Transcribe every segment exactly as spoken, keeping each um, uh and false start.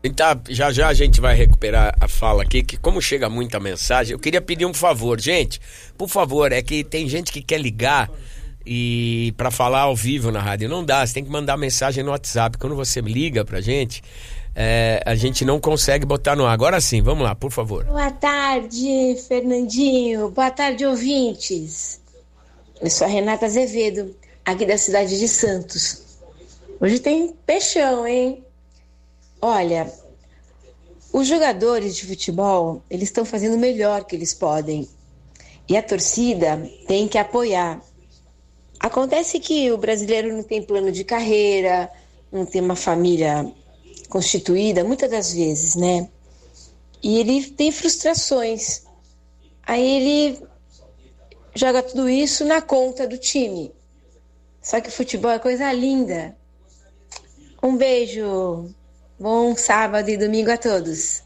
Então, já já a gente vai recuperar a fala aqui, que como chega muita mensagem, eu queria pedir um favor, gente, por favor, é que tem gente que quer ligar e para falar ao vivo na rádio, não dá, você tem que mandar mensagem no WhatsApp, quando você liga pra gente, é, a gente não consegue botar no ar. Agora sim, vamos lá, por favor. Boa tarde, Fernandinho, boa tarde, ouvintes. Eu sou a Renata Azevedo, aqui da cidade de Santos. Hoje tem peixão, hein? Olha, os jogadores de futebol, eles estão fazendo o melhor que eles podem. E a torcida tem que apoiar. Acontece que o brasileiro não tem plano de carreira, não tem uma família constituída, muitas das vezes, né? E ele tem frustrações. Aí ele joga tudo isso na conta do time. Só que o futebol é coisa linda. Um beijo. Bom sábado e domingo a todos.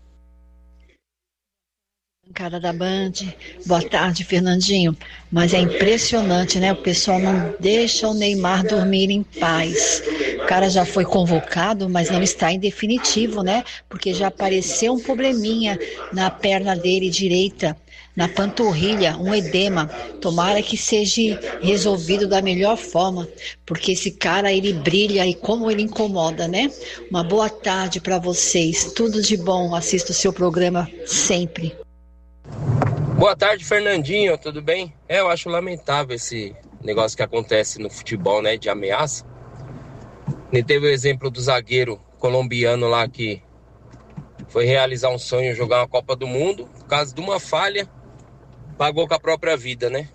Cara da Band, boa tarde, Fernandinho. Mas é impressionante, né? O pessoal não deixa o Neymar dormir em paz. O cara já foi convocado, mas não está em definitivo, né? Porque já apareceu um probleminha na perna dele direita, na panturrilha, um edema. Tomara que seja resolvido da melhor forma, porque esse cara, ele brilha e como ele incomoda, né? Uma boa tarde para vocês, tudo de bom, assisto o seu programa sempre. Boa tarde, Fernandinho, tudo bem? É, eu acho lamentável esse negócio que acontece no futebol, né, de ameaça. E teve o exemplo do zagueiro colombiano lá que foi realizar um sonho, jogar uma Copa do Mundo, por causa de uma falha, pagou com a própria vida, né?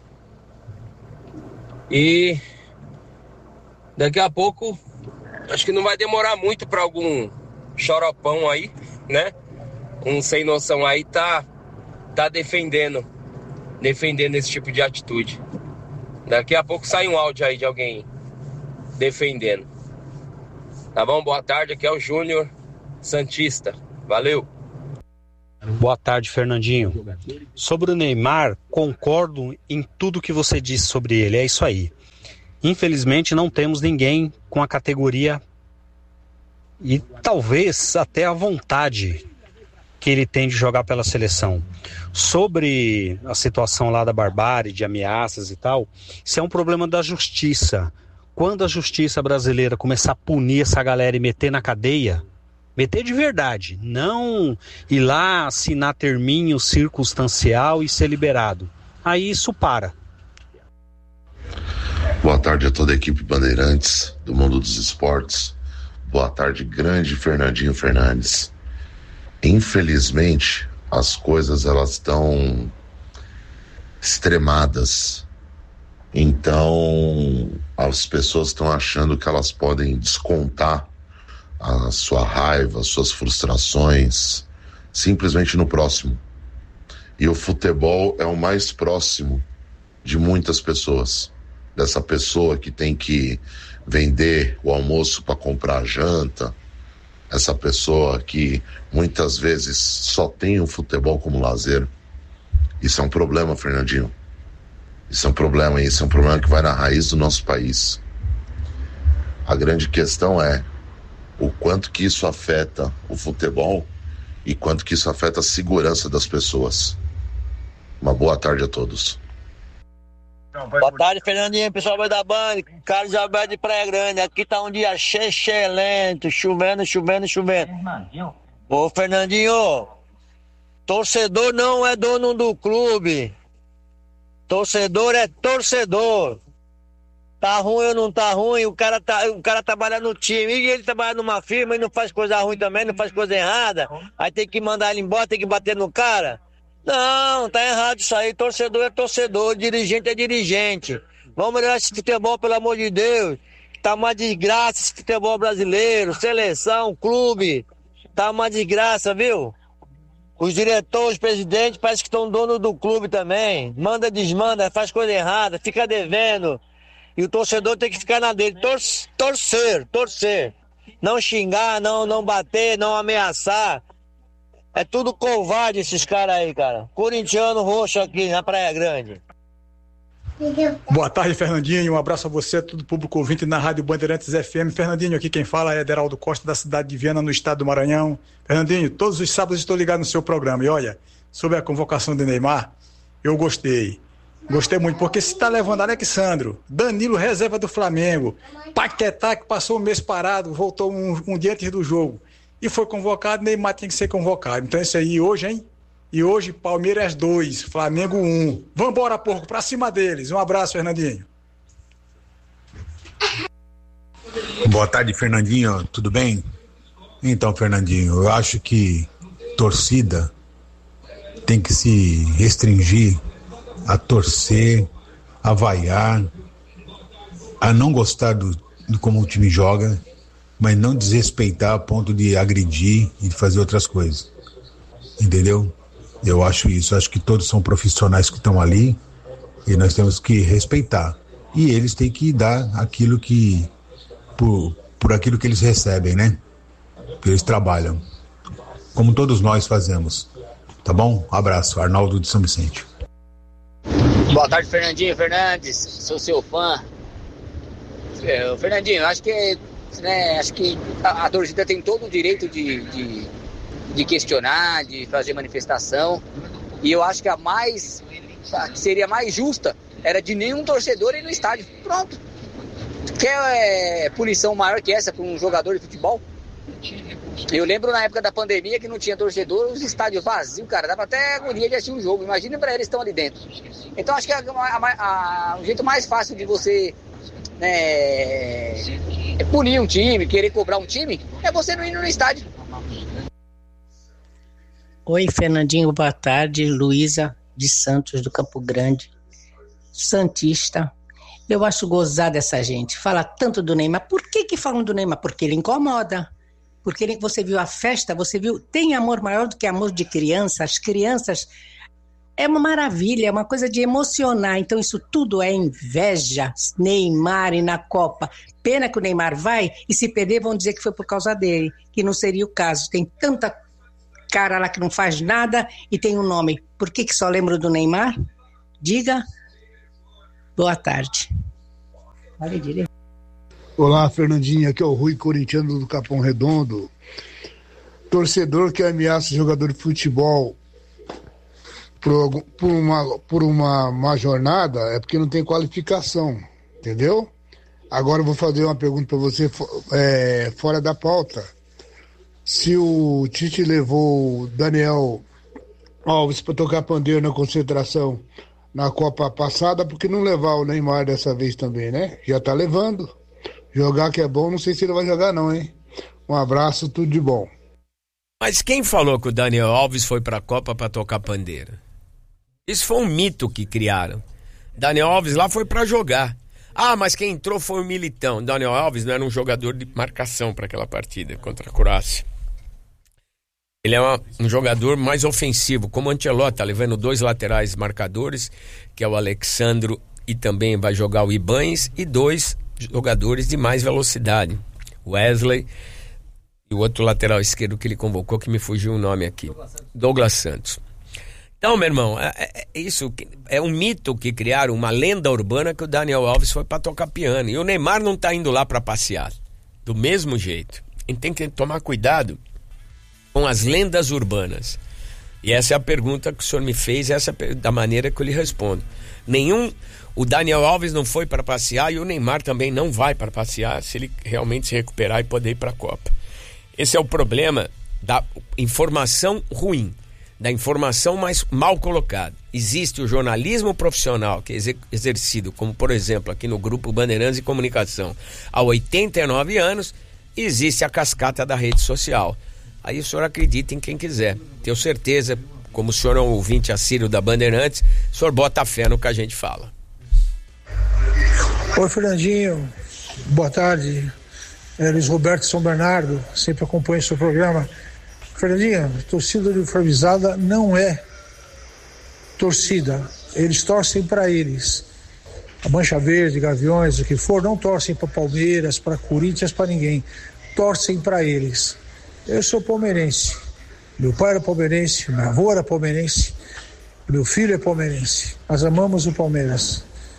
E daqui a pouco, acho que não vai demorar muito para algum choropão aí, né? Um sem noção aí tá, tá defendendo, defendendo esse tipo de atitude. Daqui a pouco sai um áudio aí de alguém defendendo. Tá bom? Boa tarde, aqui é o Júnior Santista. Valeu! Boa tarde, Fernandinho. Sobre o Neymar, concordo em tudo que você disse sobre ele, é isso aí. Infelizmente não temos ninguém com a categoria e talvez até a vontade que ele tem de jogar pela seleção. Sobre a situação lá da barbárie, de ameaças e tal, isso é um problema da justiça. Quando a justiça brasileira começar a punir essa galera e meter na cadeia, meter de verdade, não ir lá assinar terminho circunstancial e ser liberado. Aí isso para. Boa tarde a toda a equipe Bandeirantes do Mundo dos Esportes. Boa tarde, grande Fernandinho Fernandes. Infelizmente, as coisas elas estão extremadas. Então, as pessoas estão achando que elas podem descontar a sua raiva, as suas frustrações, simplesmente no próximo. E o futebol é o mais próximo de muitas pessoas. Dessa pessoa que tem que vender o almoço para comprar a janta, essa pessoa que muitas vezes só tem o futebol como lazer. Isso é um problema, Fernandinho. Isso é um problema, isso é um problema que vai na raiz do nosso país. A grande questão é o quanto que isso afeta o futebol e quanto que isso afeta a segurança das pessoas. Uma boa tarde a todos. Boa tarde, Fernandinho, pessoal da Band, Carlos Alberto de Praia Grande. Aqui tá um dia excelente, chovendo, chovendo, chovendo. Ô, Fernandinho, torcedor não é dono do clube. Torcedor é torcedor. Tá ruim ou não tá ruim, o cara, tá, o cara trabalha no time, e ele trabalha numa firma e não faz coisa ruim também, não faz coisa errada. Aí tem que mandar ele embora, tem que bater no cara. Não, tá errado isso aí. Torcedor é torcedor, dirigente é dirigente. Vamos melhorar esse futebol, pelo amor de Deus. Tá uma desgraça esse futebol brasileiro, seleção, clube. Tá uma desgraça, viu? Os diretores, os presidentes, parece que estão dono do clube também. Manda, desmanda, faz coisa errada, fica devendo. E o torcedor tem que ficar na dele. Tor- torcer, torcer. Não xingar, não, não bater, não ameaçar. É tudo covarde esses caras aí, cara. Corintiano roxo aqui na Praia Grande. Boa tarde, Fernandinho. Um abraço a você, todo o público ouvinte na Rádio Bandeirantes F M. Fernandinho, aqui quem fala é Ederaldo Costa, da cidade de Viana, no estado do Maranhão. Fernandinho, todos os sábados estou ligado no seu programa. E olha, sobre a convocação de Neymar, eu gostei. Gostei muito, porque se está levando Alexandro, Danilo, reserva do Flamengo, Paquetá, que passou um mês parado, voltou um, um dia antes do jogo, e foi convocado, Neymar tem que ser convocado. Então isso aí hoje, hein? E hoje, Palmeiras dois, Flamengo um. Vambora, porco, pra cima deles. Um abraço, Fernandinho. Boa tarde, Fernandinho. Tudo bem? Então, Fernandinho, eu acho que torcida tem que se restringir a torcer, a vaiar, a não gostar do, de como o time joga, mas não desrespeitar a ponto de agredir e de fazer outras coisas. Entendeu? Eu acho isso, acho que todos são profissionais que estão ali e nós temos que respeitar. E eles têm que dar aquilo que, por, por aquilo que eles recebem, né? Que eles trabalham. Como todos nós fazemos. Tá bom? Abraço, Arnaldo de São Vicente. Boa tarde, Fernandinho Fernandes, sou seu fã. É, Fernandinho, acho que, né, acho que a, a torcida tem todo o direito de... de... de questionar, de fazer manifestação, e eu acho que a mais, que seria mais justa, era de nenhum torcedor ir no estádio. Pronto. Quer é, punição maior que essa para um jogador de futebol? Eu lembro na época da pandemia que não tinha torcedor, os estádios vazios, cara, dava até agonia de assistir um jogo, imagina para eles que estão ali dentro. Então acho que a, a, a, o jeito mais fácil de você é, é punir um time, querer cobrar um time, é você não ir no estádio. Oi, Fernandinho, boa tarde. Luísa de Santos, do Campo Grande, santista. Eu acho gozada essa gente. Fala tanto do Neymar. Por que que falam do Neymar? Porque ele incomoda. Porque ele, você viu a festa, você viu... Tem amor maior do que amor de criança. As crianças... É uma maravilha, é uma coisa de emocionar. Então isso tudo é inveja. Neymar e na Copa. Pena que o Neymar vai e se perder vão dizer que foi por causa dele. Que não seria o caso. Tem tanta... cara lá que não faz nada e tem um nome. Por que que só lembro do Neymar? Diga. Boa tarde. Vale direito. Olá, Fernandinho, aqui é o Rui Corintiano do Capão Redondo. Torcedor que ameaça jogador de futebol por, por, uma, por uma, uma jornada é porque não tem qualificação, entendeu? Agora eu vou fazer uma pergunta para você é, fora da pauta. Se o Tite levou o Daniel Alves para tocar pandeiro na concentração na Copa passada, por que não levar o Neymar dessa vez também, né? Já tá levando. Jogar que é bom, não sei se ele vai jogar não, hein? Um abraço, tudo de bom. Mas quem falou que o Daniel Alves foi para a Copa para tocar pandeiro? Isso foi um mito que criaram. Daniel Alves lá foi para jogar. Ah, mas quem entrou foi o Militão. Daniel Alves não era um jogador de marcação para aquela partida contra a Croácia. Ele é uma, um jogador mais ofensivo, como o Ancelotti, tá levando dois laterais marcadores, que é o Alexandro e também vai jogar o Ibañez, e dois jogadores de mais velocidade, Wesley e o outro lateral esquerdo que ele convocou, que me fugiu o nome aqui, Douglas Santos. Então, meu irmão, é, é, isso é um mito que criaram, uma lenda urbana que o Daniel Alves foi para tocar piano, e o Neymar não tá indo lá para passear, do mesmo jeito. A gente tem que tomar cuidado com as lendas urbanas. E essa é a pergunta que o senhor me fez, essa é da maneira que eu lhe respondo. Nenhum, o Daniel Alves não foi para passear e o Neymar também não vai para passear se ele realmente se recuperar e poder ir para a Copa. Esse é o problema da informação ruim, da informação mais mal colocada. Existe o jornalismo profissional que é exercido, como por exemplo aqui no Grupo Bandeirantes de Comunicação, há oitenta e nove anos, e existe a cascata da rede social. Aí o senhor acredita em quem quiser. Tenho certeza, como o senhor é um ouvinte assíduo da Bandeirantes, o senhor bota fé no que a gente fala. Oi, Fernandinho. Boa tarde. É Luiz Roberto de São Bernardo, sempre acompanho o seu programa. Fernandinho, a torcida uniformizada não é torcida. Eles torcem para eles. A Mancha Verde, Gaviões, o que for, não torcem para Palmeiras, para Corinthians, para ninguém. Torcem para eles. Eu sou palmeirense, meu pai era palmeirense, meu avô era palmeirense, meu filho é palmeirense, nós amamos o Palmeiras.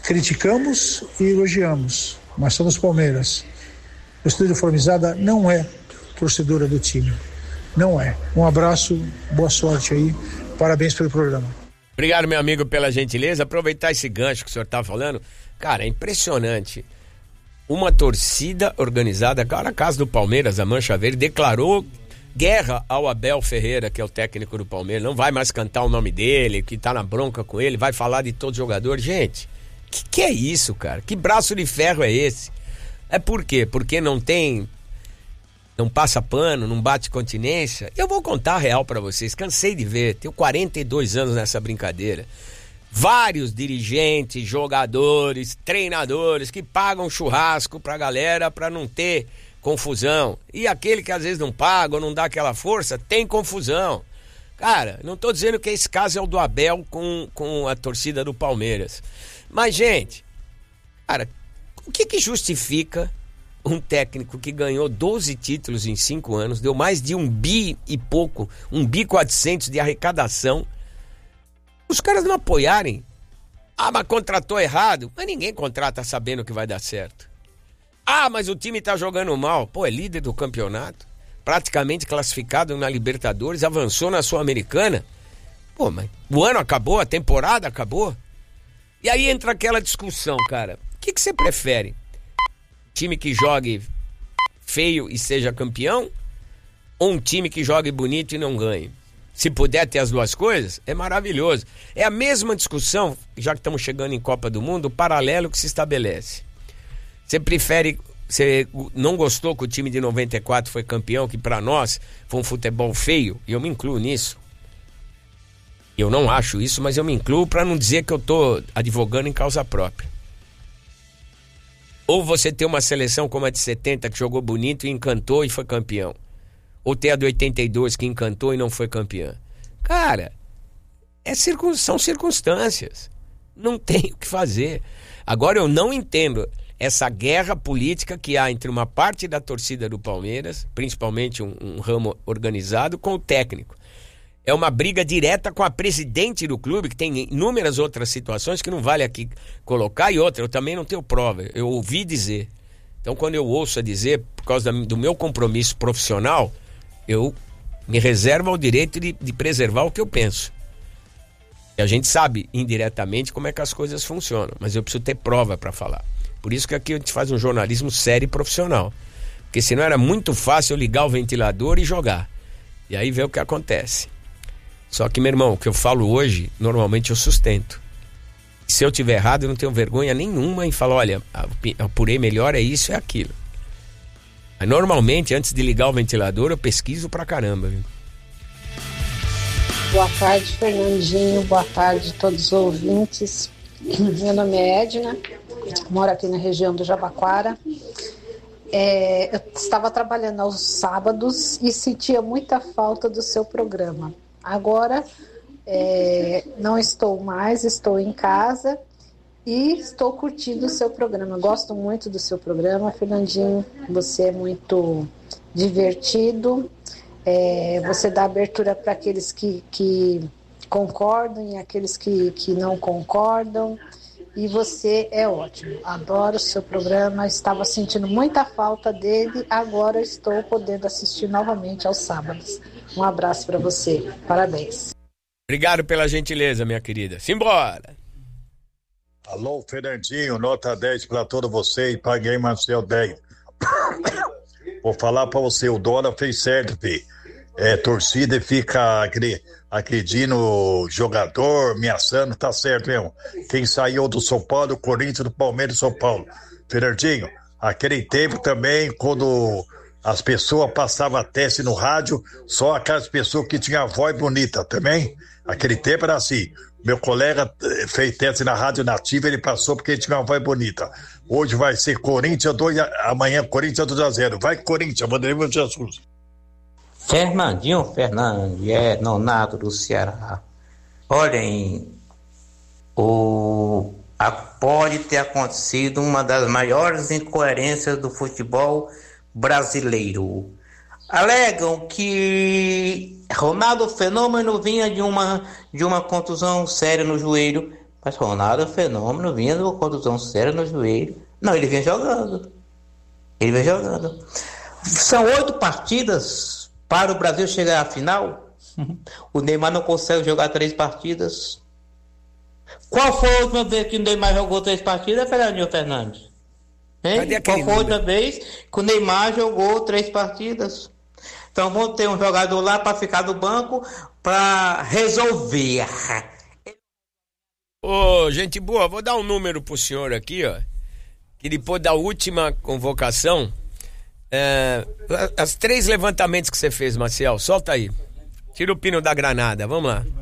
criticamos e elogiamos, mas somos Palmeiras. A torcida uniformizada não é torcedora do time. Não é. Um abraço, boa sorte aí. Parabéns pelo programa. Obrigado, meu amigo, pela gentileza. Aproveitar esse gancho que o senhor tá falando. Cara, é impressionante. Uma torcida organizada, cara, a casa do Palmeiras, a Mancha Verde, declarou guerra ao Abel Ferreira, que é o técnico do Palmeiras. Não vai mais cantar o nome dele, que tá na bronca com ele, vai falar de todos os jogadores. Gente, que que é isso, cara? Que braço de ferro é esse? É por quê? Porque não tem... Não passa pano, não bate continência. Eu vou contar a real pra vocês, cansei de ver, tenho quarenta e dois anos nessa brincadeira. Vários dirigentes, jogadores, treinadores que pagam churrasco pra galera pra não ter confusão. E aquele que às vezes não paga ou não dá aquela força, tem confusão. Cara, não tô dizendo que esse caso é o do Abel com, com a torcida do Palmeiras. Mas, gente, cara, o que que justifica um técnico que ganhou doze títulos em cinco anos, deu mais de um bi e pouco, um bi quatrocentos de arrecadação, os caras não apoiarem? Ah, mas contratou errado. Mas ninguém contrata sabendo que vai dar certo. Ah, mas o time tá jogando mal. Pô, é líder do campeonato, praticamente classificado na Libertadores, avançou na Sul-Americana. Pô, mas o ano acabou, a temporada acabou. E aí entra aquela discussão, cara. O que que você prefere? Time que jogue feio e seja campeão, ou um time que jogue bonito e não ganhe? Se puder ter as duas coisas, é maravilhoso. É a mesma discussão, já que estamos chegando em Copa do Mundo, o paralelo que se estabelece. Você prefere, você não gostou que o time de noventa e quatro foi campeão, que para nós foi um futebol feio, e eu me incluo nisso. Eu não acho isso, mas eu me incluo para não dizer que eu tô advogando em causa própria. Ou você ter uma seleção como a de setenta, que jogou bonito e encantou e foi campeão. Ou ter a de oitenta e dois, que encantou e não foi campeã. Cara, é circun... são circunstâncias. Não tem o que fazer. Agora, eu não entendo essa guerra política que há entre uma parte da torcida do Palmeiras, principalmente um, um ramo organizado, com o técnico. É uma briga direta com a presidente do clube, que tem inúmeras outras situações que não vale aqui colocar, e outra, eu também não tenho prova, eu ouvi dizer. Então, quando eu ouço a dizer, por causa da, do meu compromisso profissional, eu me reservo ao direito de, de preservar o que eu penso. E a gente sabe, indiretamente, como é que as coisas funcionam, mas eu preciso ter prova para falar. Por isso que aqui a gente faz um jornalismo sério e profissional. Porque senão era muito fácil eu ligar o ventilador e jogar. E aí ver o que acontece. Só que, meu irmão, o que eu falo hoje, normalmente eu sustento. Se eu tiver errado, eu não tenho vergonha nenhuma em falar, olha, apurei melhor, é isso, é aquilo. Mas normalmente, antes de ligar o ventilador, eu pesquiso pra caramba, viu? Boa tarde, Fernandinho, boa tarde a todos os ouvintes. Meu nome é Edna, moro aqui na região do Jabaquara. É, eu estava trabalhando aos sábados e sentia muita falta do seu programa. Agora é, não estou mais, estou em casa e estou curtindo o seu programa. Gosto muito do seu programa, Fernandinho. Você é muito divertido. É, você dá abertura para aqueles que, que concordam e aqueles que, que não concordam. E você é ótimo. Adoro o seu programa. Estava sentindo muita falta dele. Agora estou podendo assistir novamente aos sábados. Um abraço para você. Parabéns. Obrigado pela gentileza, minha querida. Simbora! Alô, Fernandinho, nota dez para todos vocês. Paguei Marcel dez. Vou falar para você, o Dólar fez certo, filho. É, torcida e fica agredindo jogador, ameaçando, tá certo mesmo. Quem saiu do São Paulo, o Corinthians, do Palmeiras e São Paulo. Fernandinho, aquele tempo também, quando as pessoas passavam teste no rádio, só aquelas pessoas que tinham voz bonita também. Aquele tempo era assim. Meu colega fez teste na Rádio Nativa, ele passou porque ele tinha uma voz bonita. Hoje vai ser Corinthians dois, amanhã Corinthians dois a zero. Vai Corinthians, Vanderlei Jesus. Fernandinho Fernandes, é nonato do Ceará. Olhem, o, a, pode ter acontecido uma das maiores incoerências do futebol brasileiro. Alegam que Ronaldo Fenômeno vinha de uma, de uma contusão séria no joelho, Mas Ronaldo é um fenômeno, vinha de uma contusão séria no joelho. Não, ele vinha jogando. Ele vinha jogando. São oito partidas para o Brasil chegar à final. O Neymar não consegue jogar três partidas. Qual foi a última vez que o Neymar jogou três partidas, Fernandinho Fernandes? Hein? Qual foi a última vez que o Neymar jogou três partidas? Então vamos ter um jogador lá para ficar no banco para resolver. Ô, gente boa, vou dar um número pro senhor aqui, ó. Que depois da última convocação, é, as três levantamentos que você fez, Maciel, solta aí. Tira o pino da granada, vamos lá.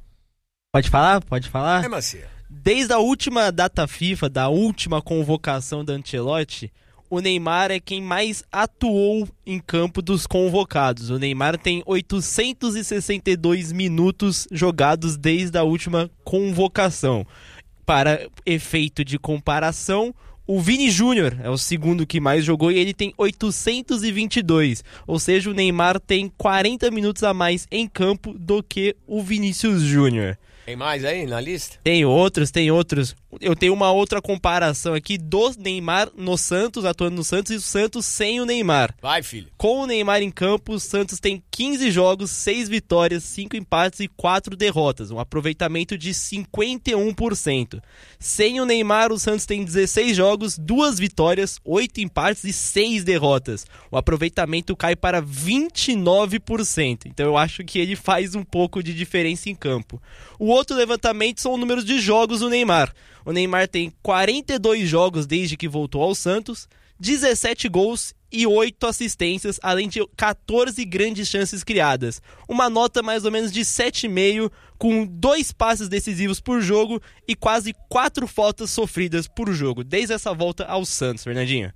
Pode falar? Pode falar? É, Maciel. Desde a última data FIFA, da última convocação da Ancelotti, o Neymar é quem mais atuou em campo dos convocados. O Neymar tem oitocentos e sessenta e dois minutos jogados desde a última convocação. Para efeito de comparação, o Vini Júnior é o segundo que mais jogou e ele tem oitocentos e vinte e dois. Ou seja, o Neymar tem quarenta minutos a mais em campo do que o Vinícius Júnior. Tem mais aí na lista? Tem outros, tem outros. Eu tenho uma outra comparação aqui do Neymar no Santos, atuando no Santos, e o Santos sem o Neymar. Vai, filho. Com o Neymar em campo, o Santos tem quinze jogos, seis vitórias, cinco empates e quatro derrotas. Um aproveitamento de cinquenta e um por cento. Sem o Neymar, o Santos tem dezesseis jogos, duas vitórias, oito empates e seis derrotas. O aproveitamento cai para vinte e nove por cento. Então eu acho que ele faz um pouco de diferença em campo. O outro levantamento são os números de jogos do Neymar. O Neymar tem quarenta e dois jogos desde que voltou ao Santos, dezessete gols e oito assistências, além de quatorze grandes chances criadas. Uma nota mais ou menos de sete vírgula cinco, com dois passes decisivos por jogo e quase quatro faltas sofridas por jogo, desde essa volta ao Santos, Fernandinho.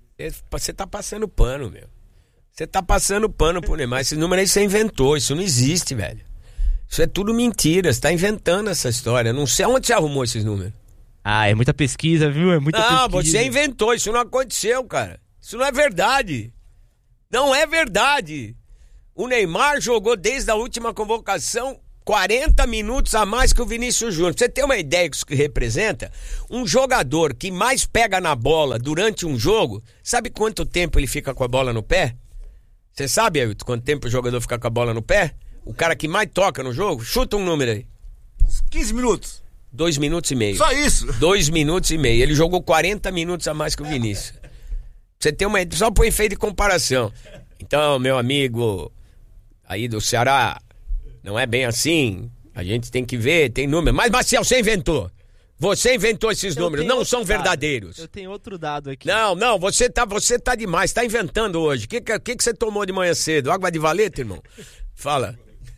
Você tá passando pano, meu. Você tá passando pano pro Neymar. Esse número aí você inventou, isso não existe, velho. Isso é tudo mentira, você tá inventando essa história. Não sei onde você arrumou esses números. Ah, é muita pesquisa, viu? É muita não, pesquisa. Você inventou, isso não aconteceu, cara. Isso não é verdade. Não é verdade. O Neymar jogou desde a última convocação quarenta minutos a mais que o Vinícius Júnior. Pra você ter uma ideia do que representa, um jogador que mais pega na bola durante um jogo, sabe quanto tempo ele fica com a bola no pé? Você sabe, Ailton, quanto tempo o jogador fica com a bola no pé? O cara que mais toca no jogo? Chuta um número aí. Uns quinze minutos. Dois minutos e meio. Só isso? Dois minutos e meio. Ele jogou quarenta minutos a mais que o Vinícius. Você tem uma... Só por efeito de comparação. Então, meu amigo aí do Ceará, não é bem assim. A gente tem que ver, tem número. Mas, Marcel, você inventou. Você inventou esses eu números, não são verdadeiros. Eu tenho outro dado aqui. Não, não, você tá, você tá demais, tá inventando hoje. O que, que, que você tomou de manhã cedo? Água de valeta, irmão? Fala.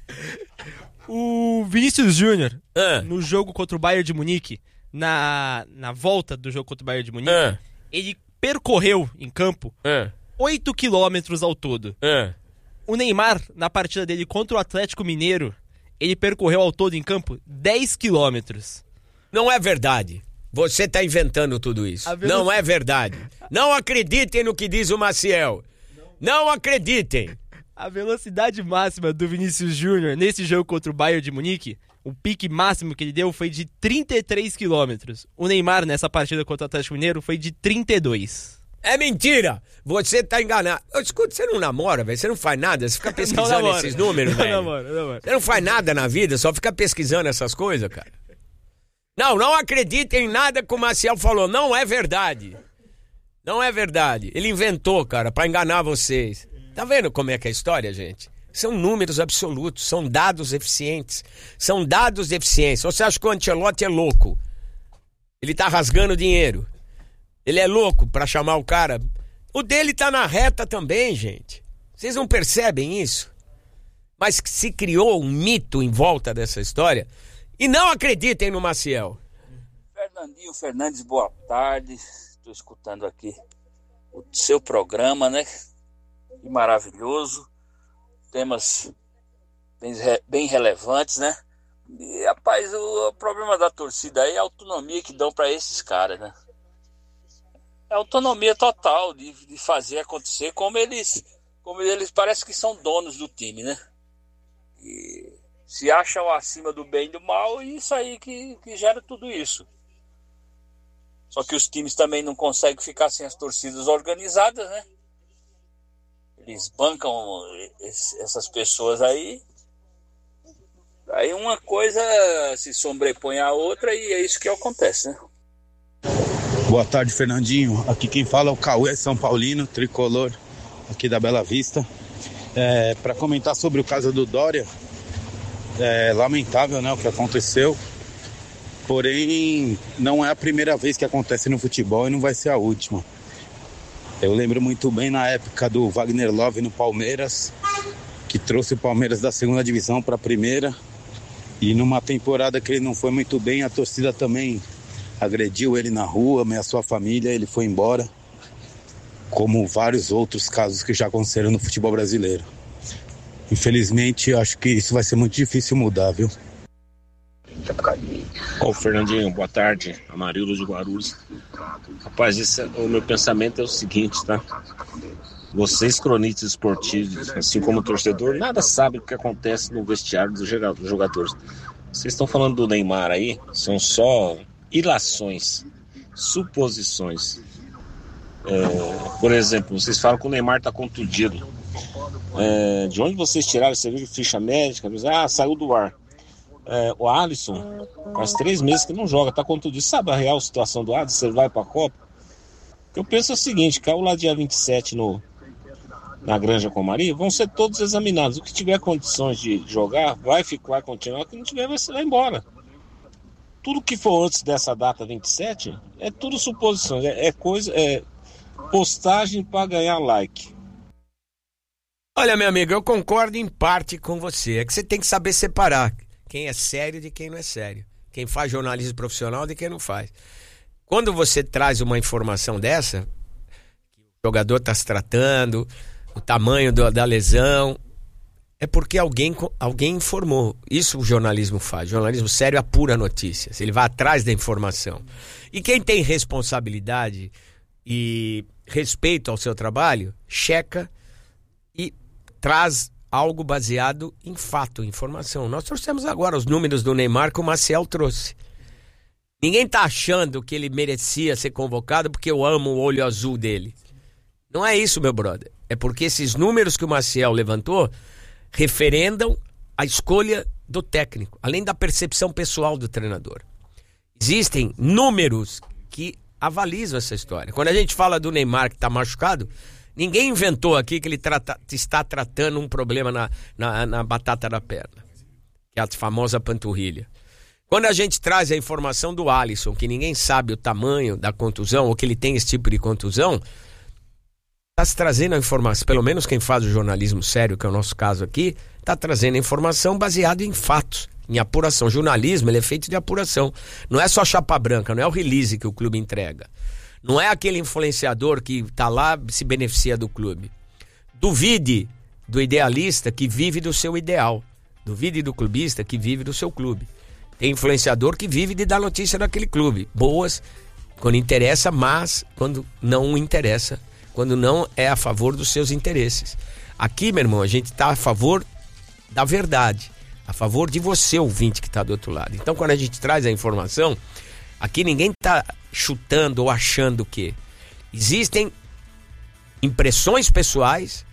O Vinícius Júnior, ah. no jogo contra o Bayern de Munique, na, na volta do jogo contra o Bayern de Munique, ah. ele percorreu em campo ah. oito quilômetros ao todo. Ah. O Neymar, na partida dele contra o Atlético Mineiro, ele percorreu ao todo em campo dez quilômetros. Não é verdade. Você tá inventando tudo isso. Veloc... Não é verdade. Não acreditem no que diz o Maciel. Não, Não acreditem. A velocidade máxima do Vinícius Júnior nesse jogo contra o Bayern de Munique, o pique máximo que ele deu foi de trinta e três quilômetros. O Neymar, nessa partida contra o Atlético Mineiro, foi de trinta e dois. É mentira! Você tá enganado. Escuta, você não namora, velho? Você não faz nada? Você fica pesquisando esses números, velho? Não namoro, não namoro. Você não faz nada na vida, só fica pesquisando essas coisas, cara? Não, não acreditem em nada que o Maciel falou. Não é verdade. Não é verdade. Ele inventou, cara, pra enganar vocês. Tá vendo como é que é a história, gente? São números absolutos, são dados eficientes. São dados eficientes. Você acha que o Ancelotti é louco? Ele tá rasgando dinheiro. Ele é louco pra chamar o cara. O dele tá na reta também, gente. Vocês não percebem isso? Mas se criou um mito em volta dessa história. E não acreditem no Maciel. Fernandinho Fernandes, boa tarde. Estou escutando aqui o seu programa, né? E maravilhoso, temas bem, bem relevantes, né? E, rapaz, o, o problema da torcida aí é a autonomia que dão para esses caras, né? É autonomia total de, de fazer acontecer como eles, como eles parece que são donos do time, né? E se acham acima do bem e do mal, e isso aí que, que gera tudo isso. Só que os times também não conseguem ficar sem as torcidas organizadas, né? Eles bancam esse, essas pessoas aí. Aí uma coisa se sobrepõe à outra e é isso que acontece, né? Boa tarde, Fernandinho. Aqui quem fala é o Cauê São Paulino, tricolor aqui da Bela Vista. É, para comentar sobre o caso do Dória, é lamentável, né, o que aconteceu. Porém, não é a primeira vez que acontece no futebol e não vai ser a última. Eu lembro muito bem na época do Wagner Love no Palmeiras, que trouxe o Palmeiras da segunda divisão para a primeira. E numa temporada que ele não foi muito bem, a torcida também agrediu ele na rua, ameaçou a família, ele foi embora. Como vários outros casos que já aconteceram no futebol brasileiro. Infelizmente, acho que isso vai ser muito difícil mudar, viu? Ô oh, Fernandinho, boa tarde, Amarildo de Guarulhos. Rapaz, esse é, o meu pensamento é o seguinte, tá? Vocês, cronistas esportivos, assim como o torcedor, nada sabem o que acontece no vestiário dos jogadores. Vocês estão falando do Neymar aí, são só ilações, suposições. É, por exemplo, vocês falam que o Neymar está contundido. É, de onde vocês tiraram? Você viu ficha médica? Ah, saiu do ar. É, o Alisson faz três meses que não joga, está contundido. Sabe a real situação do Alisson? Você vai para a Copa? Eu penso o seguinte: caiu lá dia vinte e sete no, na Granja Comari, vão ser todos examinados. O que tiver condições de jogar, vai ficar, vai continuar. O que não tiver, vai, vai embora. Tudo que for antes dessa data vinte e sete é tudo suposições, é, é coisa, é postagem para ganhar like. Olha, meu amigo, eu concordo em parte com você. É que você tem que saber separar quem é sério de quem não é sério. Quem faz jornalismo profissional de quem não faz. Quando você traz uma informação dessa, que o jogador está se tratando, o tamanho do, da lesão, é porque alguém, alguém informou. Isso o jornalismo faz. O jornalismo sério apura notícias. Ele vai atrás da informação. E quem tem responsabilidade e respeito ao seu trabalho, checa e traz algo baseado em fato, informação. Nós trouxemos agora os números do Neymar que o Maciel trouxe. Ninguém tá achando que ele merecia ser convocado porque eu amo o olho azul dele. Não é isso, meu brother. É porque esses números que o Maciel levantou referendam a escolha do técnico, além da percepção pessoal do treinador. Existem números que avalizam essa história. Quando a gente fala do Neymar que tá machucado, ninguém inventou aqui que ele trata, está tratando um problema na, na, na batata da perna, que é a famosa panturrilha. Quando a gente traz a informação do Alisson, que ninguém sabe o tamanho da contusão, ou que ele tem esse tipo de contusão, está se trazendo a informação, pelo menos quem faz o jornalismo sério, que é o nosso caso aqui, está trazendo a informação baseada em fatos, em apuração. O jornalismo, ele é feito de apuração. Não é só chapa branca, não é o release que o clube entrega. Não é aquele influenciador que está lá e se beneficia do clube. Duvide do idealista que vive do seu ideal. Duvide do clubista que vive do seu clube. Tem influenciador que vive de dar notícia daquele clube. Boas, quando interessa, mas quando não interessa. Quando não é a favor dos seus interesses. Aqui, meu irmão, a gente está a favor da verdade. A favor de você, ouvinte, que está do outro lado. Então, quando a gente traz a informação, aqui ninguém está chutando ou achando que existem impressões pessoais,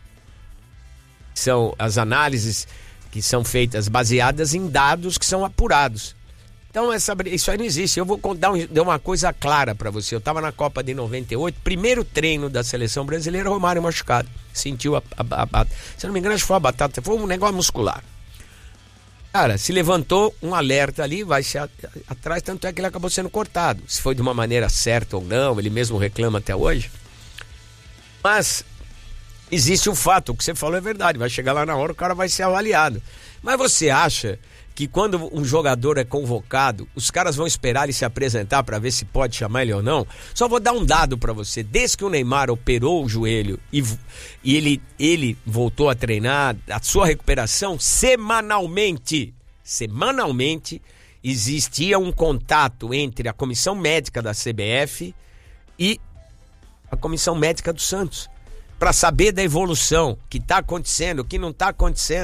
são as análises que são feitas baseadas em dados que são apurados. Então essa, isso aí não existe. Eu vou dar, um, dar uma coisa clara para você. Eu estava na Copa de noventa e oito, primeiro treino da seleção brasileira, Romário machucado, sentiu a, a, a, a se não me engano, acho que foi a batata, foi um negócio muscular. Cara, se levantou um alerta ali, vai se a, a, atrás, tanto é que ele acabou sendo cortado. Se foi de uma maneira certa ou não, ele mesmo reclama até hoje. Mas existe um fato, o que você falou é verdade, vai chegar lá na hora, o cara vai ser avaliado. Mas você acha que quando um jogador é convocado, os caras vão esperar ele se apresentar para ver se pode chamar ele ou não? Só vou dar um dado para você. Desde que o Neymar operou o joelho e, e ele, ele voltou a treinar, a sua recuperação, semanalmente, semanalmente, existia um contato entre a comissão médica da C B F e a comissão médica do Santos, para saber da evolução, o que está acontecendo, o que não está acontecendo.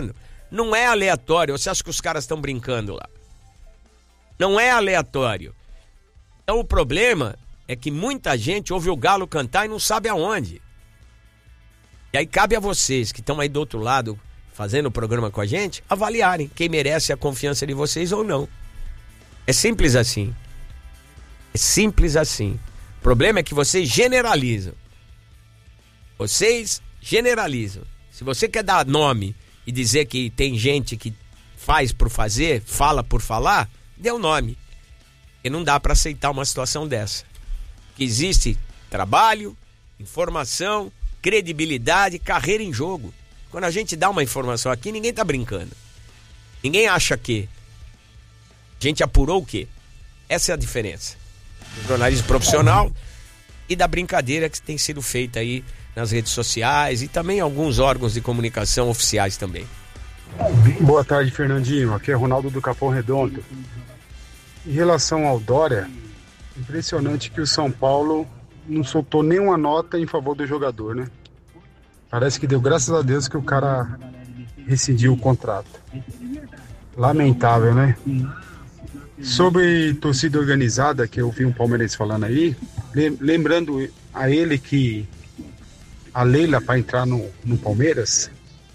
Não é aleatório. Você acha que os caras estão brincando lá? Não é aleatório. Então o problema é que muita gente ouve o galo cantar e não sabe aonde. E aí cabe a vocês que estão aí do outro lado fazendo o programa com a gente, avaliarem quem merece a confiança de vocês ou não. É simples assim. É simples assim. O problema é que vocês generalizam. Vocês generalizam. Se você quer dar nome e dizer que tem gente que faz por fazer, fala por falar, dê o nome. E não dá para aceitar uma situação dessa. Que existe trabalho, informação, credibilidade, carreira em jogo. Quando a gente dá uma informação aqui, ninguém tá brincando. Ninguém acha que. A gente apurou o quê? Essa é a diferença do jornalismo profissional e da brincadeira que tem sido feita aí nas redes sociais e também alguns órgãos de comunicação oficiais também. Boa tarde, Fernandinho. Aqui é Ronaldo do Capão Redondo. Em relação ao Dória, impressionante que o São Paulo não soltou nenhuma nota em favor do jogador, né? Parece que deu graças a Deus que o cara rescindiu o contrato. Lamentável, né? Sobre torcida organizada, que eu vi um palmeirense falando aí, lembrando a ele que a Leila, para entrar no, no Palmeiras,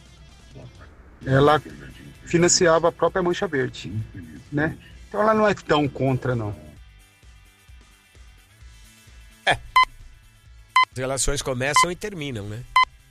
ela financiava a própria Mancha Verde, né? Então ela não é tão contra, não. É. As relações começam e terminam, né?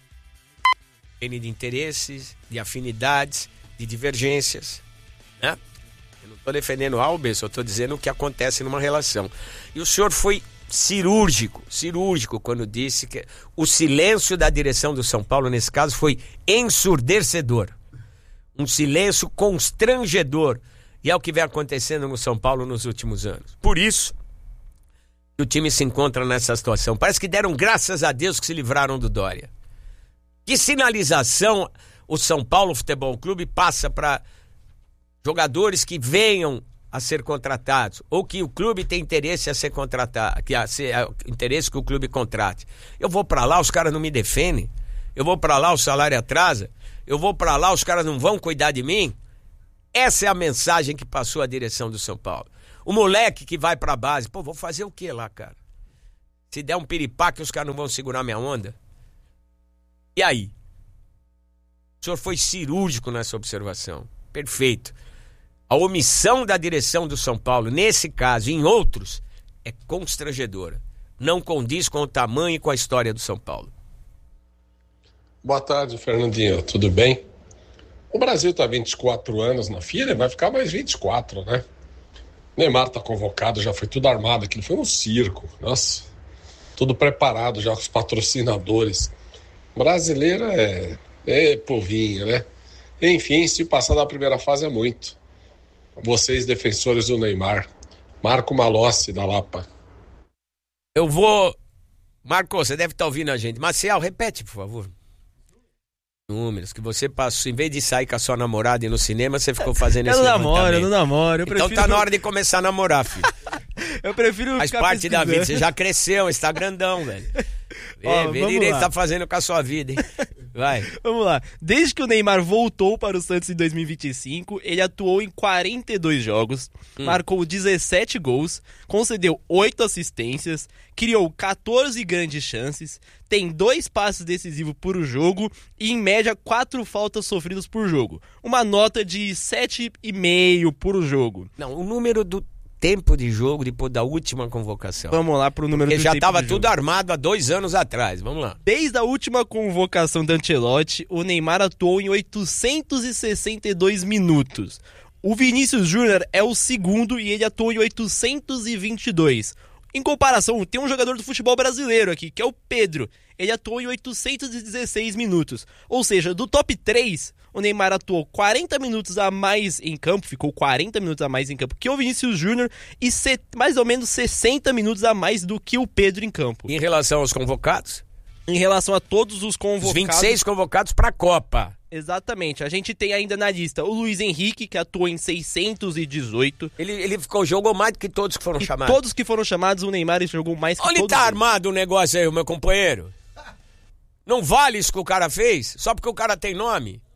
Depende de interesses, de afinidades, de divergências, né? Eu não estou defendendo Albers, eu estou dizendo o que acontece numa relação. E o senhor foi cirúrgico, cirúrgico quando disse que o silêncio da direção do São Paulo, nesse caso, foi ensurdecedor. Um silêncio constrangedor. E é o que vem acontecendo no São Paulo nos últimos anos. Por isso, o time se encontra nessa situação. Parece que deram graças a Deus que se livraram do Dória. Que sinalização o São Paulo Futebol Clube passa para jogadores que venham a ser contratados, ou que o clube tem interesse a ser contratado, que a ser, a, interesse que o clube contrate. Eu vou para lá, os caras não me defendem. Eu vou para lá, o salário atrasa. Eu vou para lá, os caras não vão cuidar de mim. Essa é a mensagem que passou a direção do São Paulo. O moleque que vai pra base, pô, vou fazer o que lá, cara? Se der um piripaque, os caras não vão segurar minha onda? E aí? O senhor foi cirúrgico nessa observação. Perfeito. A omissão da direção do São Paulo, nesse caso e em outros, é constrangedora. Não condiz com o tamanho e com a história do São Paulo. Boa tarde, Fernandinho. Tudo bem? O Brasil está há vinte e quatro anos na fila, vai ficar mais vinte e quatro, né? Neymar está convocado, já foi tudo armado, aquilo foi um circo. Nossa, tudo preparado já com os patrocinadores. Brasileiro é, é povinho, né? Enfim, se passar da primeira fase é muito. Vocês, defensores do Neymar. Marco Malossi, da Lapa. Eu vou... Marco, você deve estar ouvindo a gente. Marcial, repete, por favor. Números que você passou, em vez de sair com a sua namorada e ir no cinema, você ficou fazendo eu esse não namoro, eu não namoro. Eu então prefiro... tá na hora de começar a namorar, filho. Eu prefiro Faz ficar parte da pesquisando. vida, você já cresceu, está grandão, velho. Ó, Vê, vê vamos direito lá. que tá fazendo com a sua vida, hein? Vai. Vamos lá. Desde que o Neymar voltou para o Santos em dois mil e vinte e cinco, ele atuou em quarenta e dois jogos, hum. marcou dezessete gols, concedeu oito assistências, criou catorze grandes chances, tem dois passes decisivos por jogo e, em média, quatro faltas sofridas por jogo. Uma nota de sete vírgula cinco por jogo. Não, o número do tempo de jogo depois da última convocação. Vamos lá pro número Porque do já tempo estava de tudo jogo. armado há dois anos atrás. Vamos lá. Desde a última convocação da Ancelotti, o Neymar atuou em oitocentos e sessenta e dois minutos. O Vinícius Júnior é o segundo e ele atuou em oitocentos e vinte e dois. Em comparação, tem um jogador do futebol brasileiro aqui, que é o Pedro. Ele atuou em oitocentos e dezesseis minutos. Ou seja, do top três, o Neymar atuou quarenta minutos a mais em campo, ficou quarenta minutos a mais em campo que o Vinícius Júnior e se, mais ou menos sessenta minutos a mais do que o Pedro em campo. Em relação aos convocados? Em relação a todos os convocados... Os vinte e seis convocados para a Copa. Exatamente. A gente tem ainda na lista o Luiz Henrique, que atuou em seiscentos e dezoito. Ele, ele ficou, jogou mais do que todos que foram e chamados. Todos que foram chamados, o Neymar jogou mais que Onde todos. Onde tá armado o negócio aí, o meu companheiro? Não vale isso que o cara fez? Só porque o cara tem nome?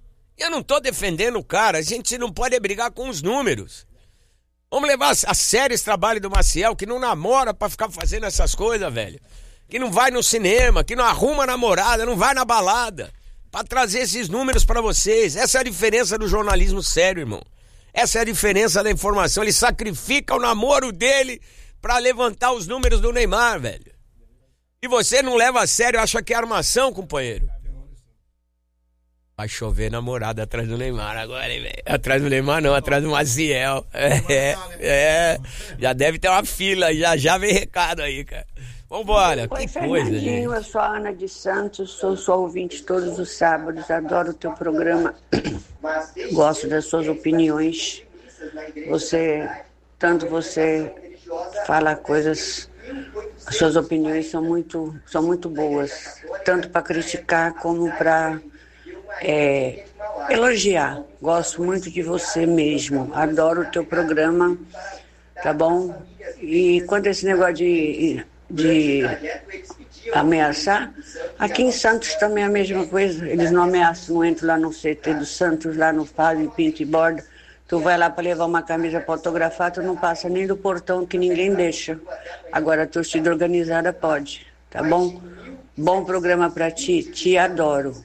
Eu não tô defendendo o cara, a gente não pode brigar com os números. Vamos levar a sério esse trabalho do Maciel, que não namora pra ficar fazendo essas coisas, velho. Que não vai no cinema, que não arruma namorada, não vai na balada. Pra trazer esses números pra vocês. Essa é a diferença do jornalismo sério, irmão. Essa é a diferença da informação. Ele sacrifica o namoro dele pra levantar os números do Neymar, velho. E você não leva a sério, acha que é armação, companheiro. Vai chover namorada atrás do Neymar agora, hein, velho? Atrás do Neymar não, atrás do Maciel. É, é, já deve ter uma fila, já já vem recado aí, cara. Vambora, Oi, que coisa, gente. Eu sou a Ana de Santos, sou sua ouvinte todos os sábados, adoro o teu programa, gosto das suas opiniões. Você, tanto você fala coisas, as suas opiniões são muito, são muito boas, tanto para criticar como para É, elogiar. Gosto muito de você mesmo. Adoro o teu programa, tá bom? E quando esse negócio de, de ameaçar, aqui em Santos também é a mesma coisa. Eles não ameaçam, não entram lá no C T do Santos, lá no fazem pinto e borda. Tu vai lá para levar uma camisa para autografar, tu não passa nem do portão que ninguém deixa. Agora a torcida organizada pode, tá bom? Bom programa para ti, te adoro.